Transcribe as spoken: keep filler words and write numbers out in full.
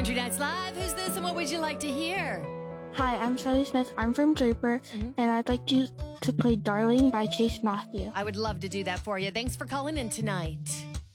Country Nights Live. Who's this and what would you like to hear? Hi, I'm Sally Smith. I'm from Draper, Mhm. and I'd like you to play Darling by Chase Matthew. I would love to do that for you. Thanks for calling in tonight.